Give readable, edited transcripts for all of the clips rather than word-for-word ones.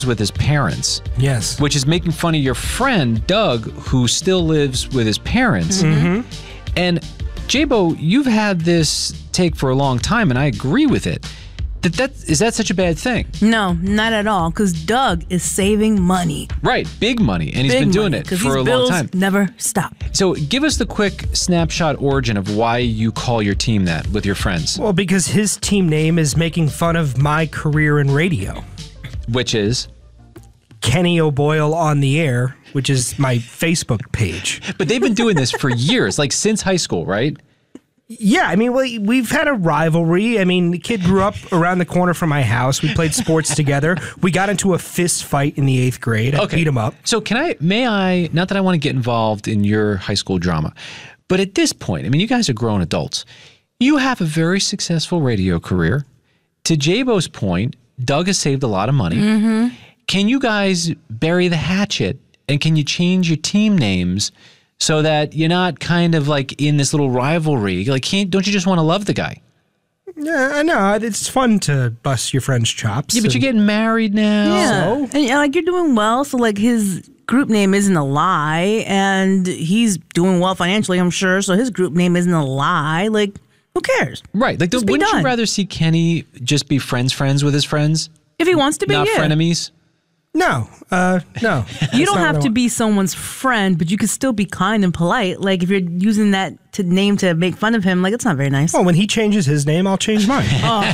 with his parents. Yes. Which is making fun of your friend, Doug, who still lives with his parents. Mm-hmm. And J-Bo, you've had this take for a long time, and I agree with it. Is that such a bad thing? No, not at all, because Doug is saving money. Right, big money, and he's been doing it for a long time. Never stop. So give us the quick snapshot origin of why you call your team that with your friends. Well, because his team name is making fun of my career in radio. Which is? Kenny O'Boyle on the Air, which is my Facebook page. But they've been doing this for years, like since high school, right? Yeah, I mean, we've had a rivalry. I mean, the kid grew up around the corner from my house. We played sports together. We got into a fist fight in the 8th grade. I beat him up. So may I, not that I want to get involved in your high school drama, but at this point, I mean, you guys are grown adults. You have a very successful radio career. To J-Bo's point, Doug has saved a lot of money. Mm-hmm. Can you guys bury the hatchet, and can you change your team names so that you're not kind of like in this little rivalry? Like, don't you just want to love the guy? Yeah, I know. It's fun to bust your friend's chops. Yeah, but you're getting married now. Yeah. So? And like, you're doing well. So like, his group name isn't a lie, and he's doing well financially, I'm sure. So his group name isn't a lie. Like, who cares? Right. Like, wouldn't you rather see Kenny just be friends with his friends? If he wants to be, not frenemies? No, no. You don't have to be someone's friend, but you can still be kind and polite. Like, if you're using that name to make fun of him, like, it's not very nice. Oh, when he changes his name, I'll change mine.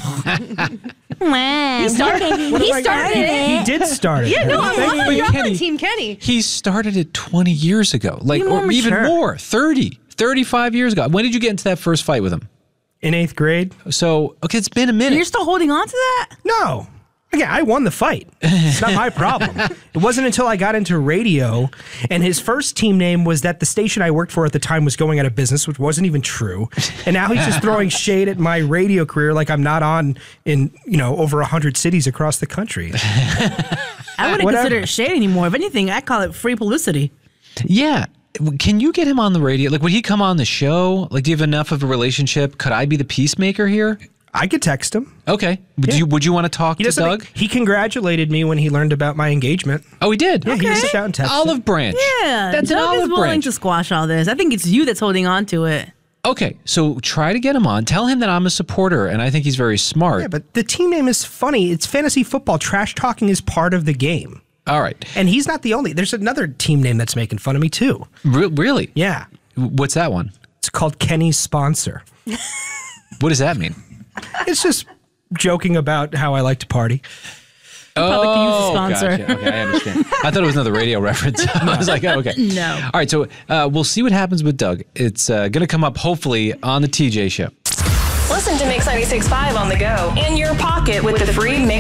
He started it. He did start it. Yeah, no, I'm on Kenny, Team Kenny. He started it 20 years ago. Like, or even more, 30, 35 years ago. When did you get into that first fight with him? In 8th grade. So, okay, it's been a minute. You're still holding on to that? No. Yeah, I won the fight. It's not my problem. It wasn't until I got into radio, and his first team name was that the station I worked for at the time was going out of business, which wasn't even true. And now he's just throwing shade at my radio career like I'm not on in, over 100 cities across the country. I wouldn't consider it shade anymore. If anything, I call it free publicity. Yeah. Can you get him on the radio? Like, would he come on the show? Like, do you have enough of a relationship? Could I be the peacemaker here? I could text him. Okay. Would you want to talk to Doug? He congratulated me when he learned about my engagement. Oh, he did? Yeah, he just out and texted. Olive branch. Yeah. That's Doug an olive is willing branch. to squash all this. I think it's you that's holding on to it. Okay, so try to get him on. Tell him that I'm a supporter, and I think he's very smart. Yeah, but the team name is funny. It's fantasy football. Trash talking is part of the game. All right. And he's not the only. There's another team name that's making fun of me, too. Really? Yeah. What's that one? It's called Kenny's Sponsor. What does that mean? It's just joking about how I like to party. Probably could use a sponsor. Gotcha. Okay, I understand. I thought it was another radio reference. I was like, oh, okay. No. All right, so we'll see what happens with Doug. It's going to come up, hopefully, on the TJ Show. Listen to Mix 96.5 on the go in your pocket with the free Mix